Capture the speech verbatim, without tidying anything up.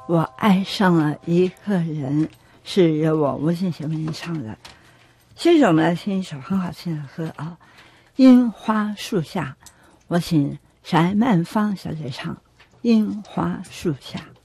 我爱上了一个人，是由我吴信贤为您唱的。接着我们来听一首很好听的歌啊，《樱花树下》，我请翟曼芳小姐唱《樱花树下》。